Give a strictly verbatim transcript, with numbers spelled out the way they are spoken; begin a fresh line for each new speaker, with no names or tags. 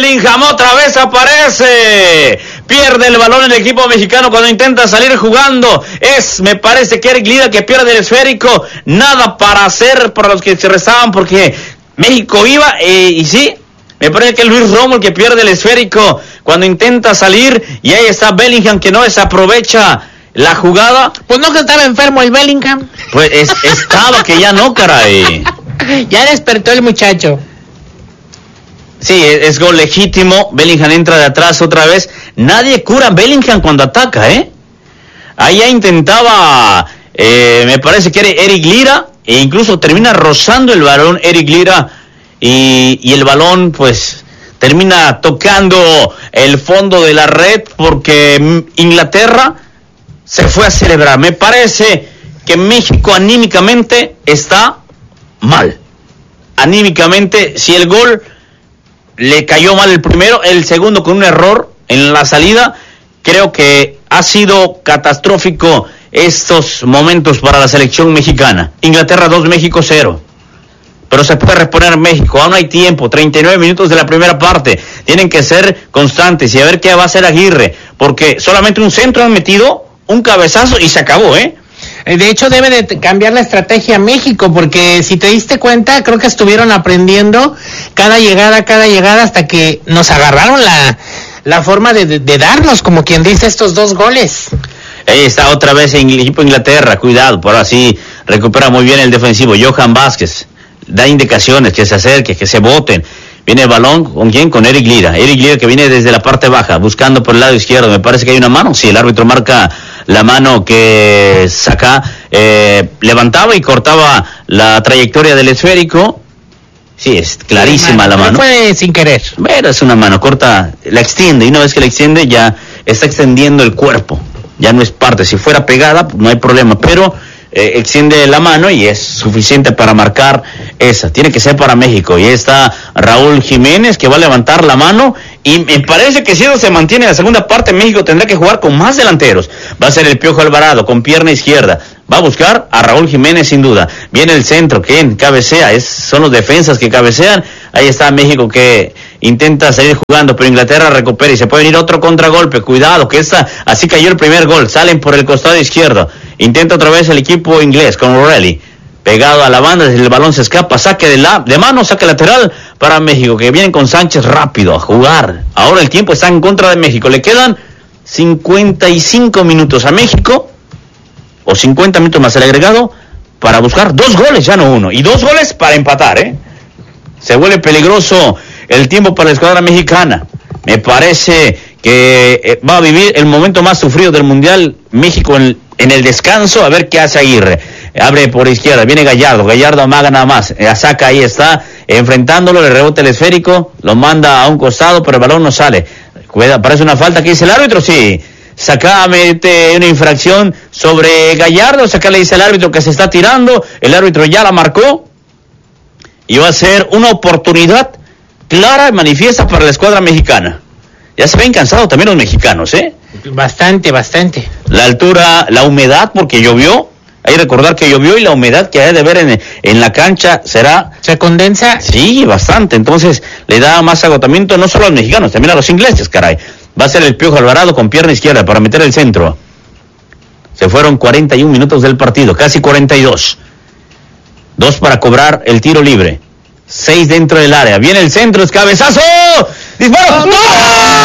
Bellingham otra vez aparece. Pierde el balón el equipo mexicano cuando intenta salir jugando. Es, me parece que Eric Lira que pierde el esférico. Nada para hacer para los que se rezaban porque México iba eh, y sí. Me parece que es Luis Romo el que pierde el esférico cuando intenta salir y ahí está Bellingham que no desaprovecha la jugada.
Pues no que estaba enfermo el Bellingham.
Pues es, estaba que ya no, caray.
Ya despertó el muchacho.
Sí, es, es gol legítimo. Bellingham entra de atrás otra vez. Nadie cura a Bellingham cuando ataca, ¿eh? Ahí ya intentaba, eh, me parece que era Eric Lira, e incluso termina rozando el balón Eric Lira y, y el balón pues termina tocando el fondo de la red porque Inglaterra se fue a celebrar. Me parece que México anímicamente está mal. Anímicamente, si el gol le cayó mal el primero, el segundo con un error en la salida, creo que ha sido catastrófico estos momentos para la selección mexicana. Inglaterra dos, México cero. Pero se puede reponer México, aún hay tiempo, treinta y nueve minutos de la primera parte. Tienen que ser constantes y a ver qué va a hacer Aguirre, porque solamente un centro han metido, un cabezazo y se acabó, ¿eh?
De hecho, debe de cambiar la estrategia México, porque si te diste cuenta, creo que estuvieron aprendiendo cada llegada, cada llegada, hasta que nos agarraron la, la forma de, de, de darnos, como quien dice, estos dos goles.
Ahí está otra vez el equipo de Inglaterra, cuidado, por así recupera muy bien el defensivo, Johan Vázquez. Da indicaciones, que se acerque, que se boten. Viene el balón, ¿con quién? Con Eric Lira. Eric Lira que viene desde la parte baja, buscando por el lado izquierdo. Me parece que hay una mano. Sí, el árbitro marca la mano que saca, eh, levantaba y cortaba la trayectoria del esférico. Sí, es clarísima sí, la mano.
No fue sin querer.
Pero es una mano, corta, la extiende. Y una vez que la extiende, ya está extendiendo el cuerpo. Ya no es parte. Si fuera pegada, no hay problema. Pero Eh, extiende la mano y es suficiente para marcar esa. Tiene que ser para México. Y ahí está Raúl Jiménez que va a levantar la mano y me parece que si eso se mantiene en la segunda parte, México tendrá que jugar con más delanteros. Va a ser el Piojo Alvarado con pierna izquierda. Va a buscar a Raúl Jiménez sin duda. Viene el centro, ¿quién cabecea? Es, son los defensas que cabecean. Ahí está México que intenta seguir jugando, pero Inglaterra recupera y se puede venir otro contragolpe. Cuidado, que esta, así cayó el primer gol. Salen por el costado izquierdo. Intenta otra vez el equipo inglés con O'Reilly. Pegado a la banda, el balón se escapa, saque de, la, de mano, saque lateral para México, que vienen con Sánchez rápido a jugar. Ahora el tiempo está en contra de México. Le quedan cincuenta y cinco minutos a México, o cincuenta minutos más el agregado, para buscar dos goles, ya no uno. Y dos goles para empatar, ¿eh? Se vuelve peligroso el tiempo para la escuadra mexicana. Me parece que eh, va a vivir el momento más sufrido del Mundial México en, en el descanso. A ver qué hace Aguirre. Abre por izquierda, viene Gallardo. Gallardo amaga nada más. La saca, ahí está, enfrentándolo, le rebota el esférico, lo manda a un costado, pero el balón no sale. Cuida, parece una falta que dice el árbitro, sí. Saca, mete una infracción sobre Gallardo. Saca, le dice el árbitro que se está tirando. El árbitro ya la marcó. Y va a ser una oportunidad clara y manifiesta para la escuadra mexicana. Ya se ven cansados también los mexicanos, ¿eh?
Bastante, bastante.
La altura, la humedad, porque llovió. Hay que recordar que llovió y la humedad que hay de ver en, en la cancha será...
¿Se condensa?
Sí, bastante. Entonces le da más agotamiento no solo a los mexicanos, también a los ingleses, caray. Va a ser el Piojo Alvarado con pierna izquierda para meter el centro. Se fueron cuarenta y un minutos del partido, casi cuarenta y dos. Dos para cobrar el tiro libre. Seis dentro del área. Viene el centro, es cabezazo. ¡Disparo! ¡No!